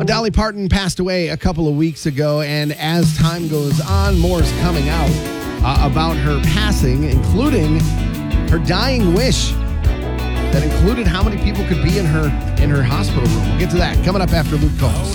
Dolly Parton passed away a couple of weeks ago, and as time goes on, more is coming out about her passing, including her dying wish that included how many people could be in her hospital room. We'll get to that coming up after Luke calls.